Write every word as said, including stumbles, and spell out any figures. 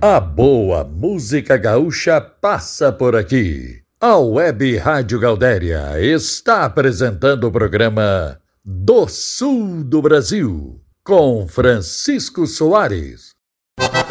A boa música gaúcha passa por aqui. A Web Rádio Gaudéria está apresentando o programa Do Sul do Brasil, com Francisco Soares.